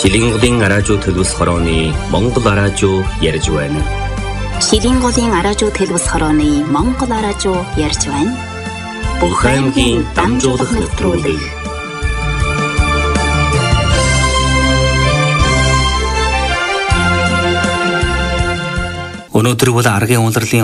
Шилинголын араажуу төлөвс хорооны Монгол араажуу ярьж байна. Шилинголын араажуу төлөвс хорооны Монгол араажуу ярьж байна. Бүх аймгийн дамжуулах нэвтрүүлэг. Өнөөдөр бол аргийн улирлын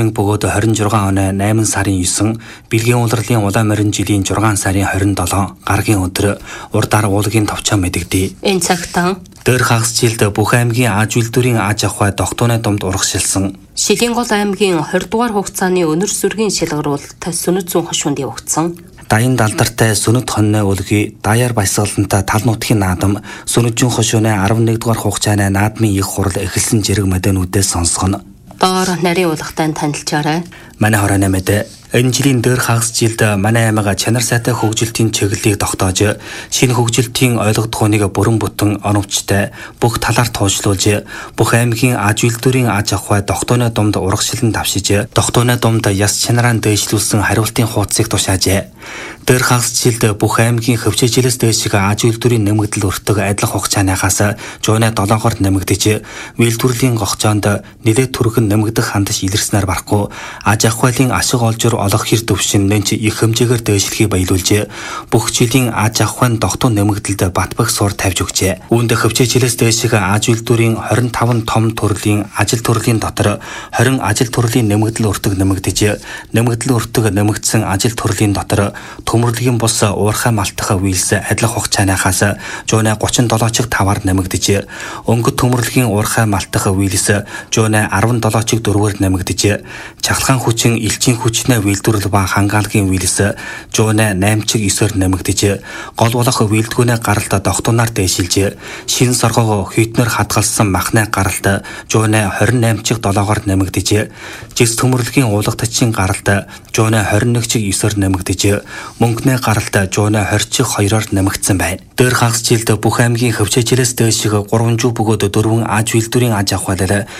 2026 оны 8 сарын 9, бэлгийн улирлын улаан морин жилийн 6 сарын 27 гаргийн өдөр урдаар уулгийн товчоо мэдэгдэв. Энэ цагтаа Дээр хагас жилд бүх аймгийн аж үйлдвэрийн аж ахуй тогтооны думд урагшилсан. Шилингол аймгийн 20 дугаар хугацааны өнөр сүргийн шилгаруулалт сүнэт зүүн хошуунд явагдсан. Даян далдартай сүнэт хонны үлгий, даяар баясгалантай тал нутгийн наадам, сүнэт зүүн хошууны 11 дугаар хугацааны наадмын их хурал эхэлсэн зэрэг мэдэнүүдээс сонсгоно. Доор нарийн уулгатай танилцаарай. Манай хорооны мэдээ. Энэ жилийн дээр хагас жилд манай аймаг чанар сайтай хөгжилтийн чиглэлийг тогтоож, шинэ хөгжилтийн ойлгодгооныг бүрэн бүтэн оновчтой бүх талаар туужлуулж, бүх аймгийн аж үйлдвэрийн аж ахуй тогтооны думд урагшилан давшиж, тогтооны думд яс чанараа дээшлүүлсэн хариултын хуудсыг тушаажээ. Дээр хагас жилд бүх аймгийн хөвчөжилөөс дээшиг аж үйлдвэрийн нэмэгдэл өртөг адилхан хугацааныхаас жууны 7-оор нэмэгдэж, үйлдвэрлэлийн гогцоонд нэлээд түргэн нэмэгдэх хандаж илэрснээр барахгүй аж ахуйлын ашиг олжир олох хэр төвшин нэнч их хэмжээгээр дээшлэхийг баялуулж, бүх жилийн аж ахуйн тогтун нэмэгдэлд батбах суурь тавьж өгчээ. Үүнд хөвчөжилөөс дээшиг аж үйлдвэрийн 25 том төрлийн ажил төрлийн дотор 20 ажил төрлийн нэмэгдэл өртөг нэмэгдэж, нэмэгдэл өртөг нэмэгдсэн ажил төрлийн дотор төмөрлөгийн бус уурхай малтах үйлс адилхан хугацааныхаас жууны 37.5-аар нэмэгдэж, өнгөт төмөрлөгийн уурхай малтах үйлс жууны 17.4-ээр нэмэгдэж, чахалгаан хүчин элчин хүчнээ үйлдвэрлэл ба хангалтын үйлс жууны 8.9-ээр нэмэгдэж, гол болох үйлдвэрийн гаралт тогтунаар дээшилж, шинэ соргоо хүйтнэр хадгалсан махны гаралт жууны 28.7-оор нэмэгдэж, жис төмөрлөгийн уулгатчийн гаралт жууны 21.9-ээр нэмэгдэж, мөнгөний гаралт жууны 20.2-оор нэмэгдсэн байна. Дээр хагас жилд бүх аймгийн хөвчөжилөөс дээшиг 3 жуу бөгөөд 4 аж үйлдвэрийн аж ахуйлал